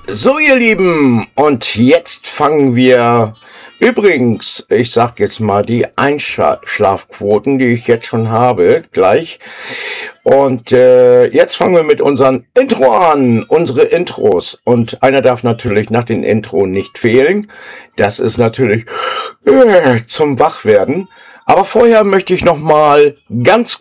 So, ihr Lieben, und jetzt fangen wir übrigens, ich sag jetzt mal die Einschlafquoten, die ich jetzt schon habe, gleich. Und jetzt fangen wir mit unserem Intro an, unsere Intros. Und einer darf natürlich nach dem Intro nicht fehlen. Das ist natürlich zum Wachwerden. Aber vorher möchte ich noch mal ganz